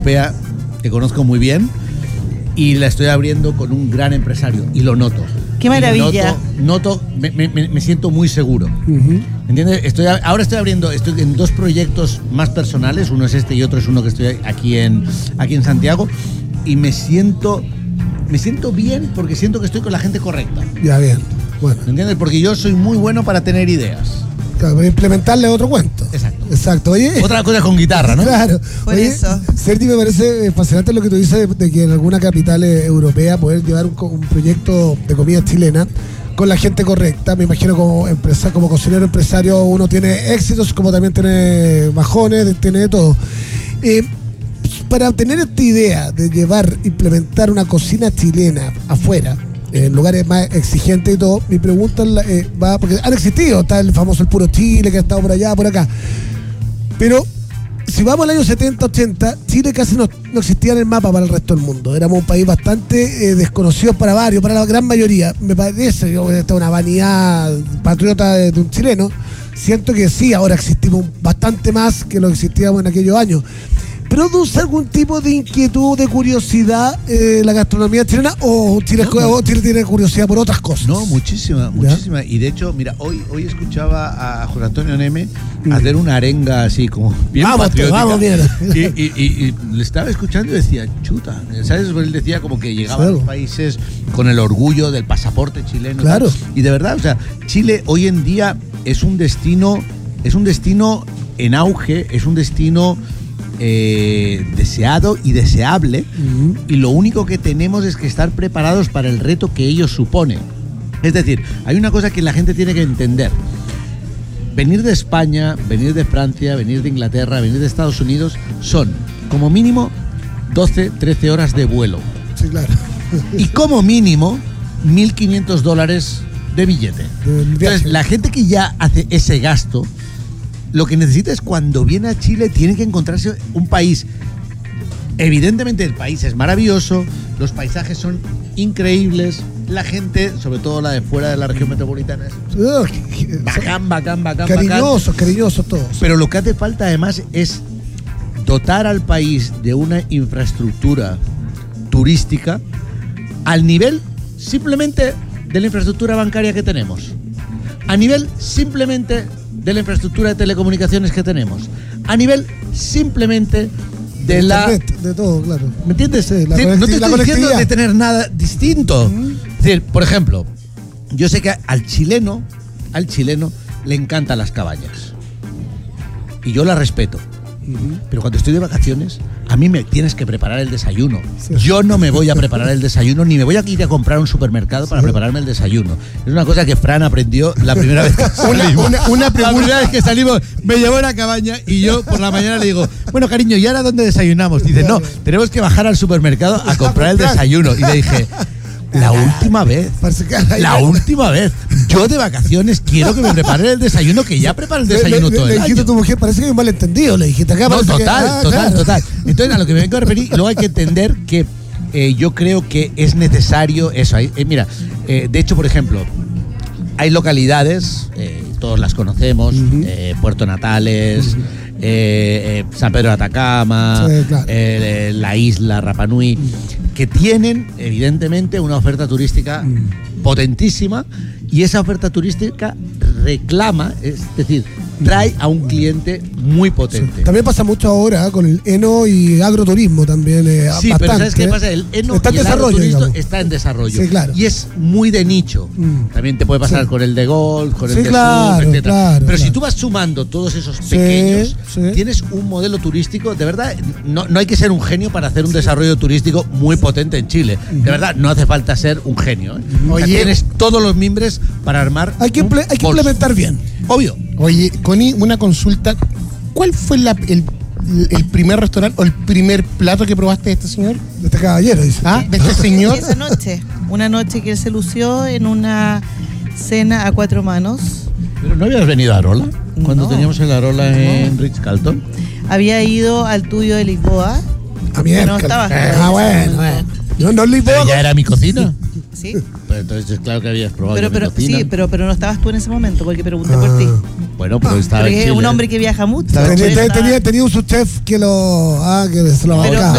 europea que conozco muy bien y la estoy abriendo con un gran empresario y lo noto. ¡Qué maravilla! Me siento muy seguro. ¿Entiendes? Estoy en dos proyectos más personales, uno es este y otro es uno que estoy aquí en Santiago, y me siento bien porque siento que estoy con la gente correcta. Ya, bien. Bueno. ¿Entiendes? Porque yo soy muy bueno para tener ideas. Claro, para implementarle otro cuento. Exacto. Oye, otra cosa con guitarra, ¿no? Claro. Por eso. Sergi, me parece fascinante lo que tú dices de que en alguna capital europea poder llevar un proyecto de comida chilena con la gente correcta. Me imagino como cocinero empresario uno tiene éxitos, como también tiene bajones, tiene de todo. Para tener esta idea de implementar una cocina chilena afuera, en lugares más exigentes y todo, mi pregunta va, porque han existido, está el famoso El Puro Chile, que ha estado por allá, por acá, pero si vamos al año 70, 80, Chile casi no existía en el mapa para el resto del mundo. Éramos un país bastante desconocido para varios, para la gran mayoría. Me parece, esta es una vanidad patriota de un chileno, siento que sí, ahora existimos bastante más que lo que existíamos en aquellos años. ¿Produce algún tipo de inquietud, de curiosidad la gastronomía chilena o Chile tiene curiosidad por otras cosas? No, muchísima. Y de hecho, mira, hoy escuchaba a José Antonio Neme hacer una arenga así como bien patriótica. Vamos, mira. Y le estaba escuchando y decía, chuta, ¿sabes? Él decía como que llegaba a los países con el orgullo del pasaporte chileno. Claro. Y de verdad, o sea, Chile hoy en día es un destino en auge, es un destino deseado y deseable, y lo único que tenemos es que estar preparados para el reto que ello supone. Es decir, hay una cosa que la gente tiene que entender: venir de España, venir de Francia, venir de Inglaterra, venir de Estados Unidos son como mínimo 12, 13 horas de vuelo. Sí, claro. Y como mínimo $1.500 de billete. Entonces, la gente que ya hace ese gasto, lo que necesita es, cuando viene a Chile, tiene que encontrarse un país. Evidentemente el país es maravilloso, los paisajes son increíbles, la gente, sobre todo la de fuera de la región metropolitana, es bacán. Cariñosos todos. Pero lo que hace falta además es dotar al país de una infraestructura turística al nivel simplemente de la infraestructura bancaria que tenemos, a nivel simplemente de la infraestructura de telecomunicaciones que tenemos, a nivel simplemente de Internet, de todo, claro. ¿Me entiendes? Sí, no te estoy diciendo de tener nada distinto. Es decir, por ejemplo, yo sé que al chileno le encantan las cabañas y yo las respeto. Pero cuando estoy de vacaciones, a mí me tienes que preparar el desayuno. Sí. Yo no me voy a preparar el desayuno, ni me voy a ir a comprar a un supermercado para prepararme el desayuno. Es una cosa que Fran aprendió la primera vez que salimos. La primera vez que salimos, me llevó a la cabaña y yo por la mañana le digo, bueno, cariño, ¿y ahora dónde desayunamos? Dice, no, tenemos que bajar al supermercado a comprar el desayuno. Y le dije, la última vez, yo de vacaciones quiero que me preparen el desayuno, que ya preparo el desayuno todo el año. Le dijiste a tu mujer, parece que hay un malentendido, le dijiste acá. No, total. Entonces, a lo que me vengo a referir, luego hay que entender que yo creo que es necesario eso. Mira, de hecho, por ejemplo, hay localidades, todos las conocemos, Puerto Natales, San Pedro de Atacama, sí, claro, la isla Rapa Nui, que tienen evidentemente una oferta turística potentísima, y esa oferta turística reclama, es decir, trae a un cliente muy potente. Sí. También pasa mucho ahora con el eno y agroturismo también. Sí, bastante, pero ¿sabes qué pasa? El eno está y el agroturismo está en desarrollo. Sí, claro. Y es muy de nicho. También te puede pasar con el de golf, con el de claro, surf, etc. Claro, pero si tú vas sumando todos esos pequeños, sí, tienes un modelo turístico. De verdad, no hay que ser un genio para hacer un desarrollo turístico muy potente en Chile. De verdad, no hace falta ser un genio. O sea, tienes todos los mimbres para armar. Hay que implementar bien. Obvio. Oye, Connie, una consulta. ¿Cuál fue el primer restaurante o el primer plato que probaste de este señor? De este caballero, dice. ¿De este señor? Esa noche. Una noche que él se lució en una cena a 4 manos. ¿Pero no habías venido a Arola? Cuando teníamos el Arola en Ritz-Carlton. Había ido al tuyo de Lisboa. No estabas. bueno. No Lisboa. Pero ya era mi cocina. Sí. Pero entonces, claro que habías probado pero mi cocina. Sí, pero no estabas tú en ese momento, porque pregunté por ti. Bueno, pero estaba Porque en es Chile. un hombre que viaja mucho. Estaba en Chile. Tenía un subchef que se lo Pero- bancaba.